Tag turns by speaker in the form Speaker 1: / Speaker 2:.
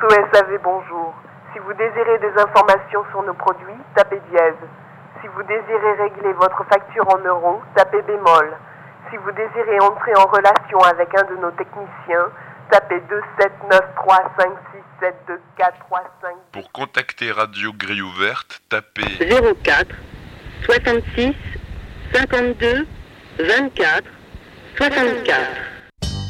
Speaker 1: SOSAV, bonjour. Si vous désirez des informations sur nos produits, tapez dièse. Si vous désirez régler votre facture en euros, tapez bémol. Si vous désirez entrer en relation avec un de nos techniciens, tapez 279356724335.
Speaker 2: Pour contacter Radio Grille Ouverte, tapez
Speaker 3: 04 66 52 24 64.